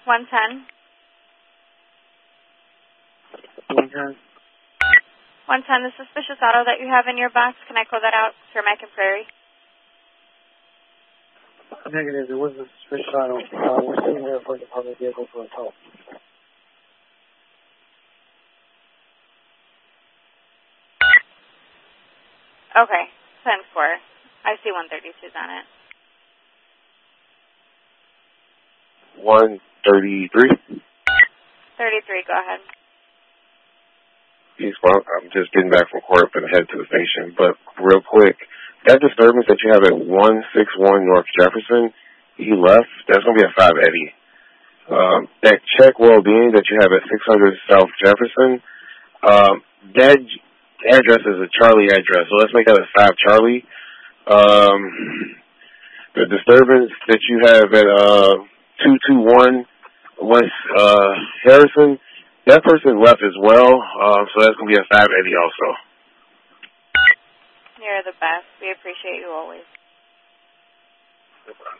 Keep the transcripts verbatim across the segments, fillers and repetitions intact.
one ten. one ten. one ten, the suspicious auto that you have in your box. Can I call that out for Mac and Prairie? Negative. It was a suspicious auto. Uh, we're sitting here for the public vehicle for a tow. Okay, ten four. I see one thirty-two's on it. one thirty-three. thirty-three, go ahead. Peace, well, I'm just getting back from court and head to the station. But real quick, that disturbance that you have at one sixty-one North Jefferson, he left. That's going to be a five Eddie. Um, that check well-being that you have at six hundred South Jefferson, um, that address is a Charlie address, so let's make that a five Charlie. Um, the disturbance that you have at uh, two two one West uh, Harrison, that person left as well, uh, so that's going to be a five Eddie also. You're the best. We appreciate you always. No problem.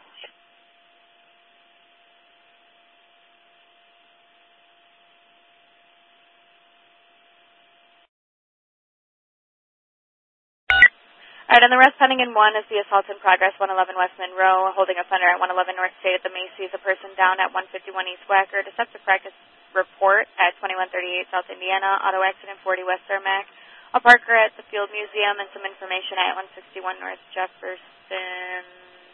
All right, and the rest pending in one is the assault in progress, one eleven West Monroe, holding offender at one eleven North State at the Macy's, a person down at one fifty-one East Wacker, deceptive practice report at twenty-one thirty-eight South Indiana, auto accident forty West Cermak, a Parker at the Field Museum, and some information at one sixty-one North Jefferson.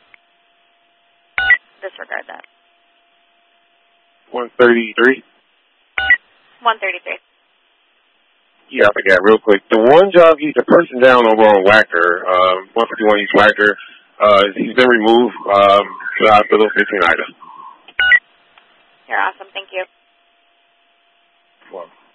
Disregard that. one thirty-three? one thirty-three. Yeah, I forgot real quick. The one job, he, the person down over on Wacker, um, one fifty-one East Wacker, uh, he's been removed um, to the hospital, fifteen Ida. You're awesome. Thank you. Well.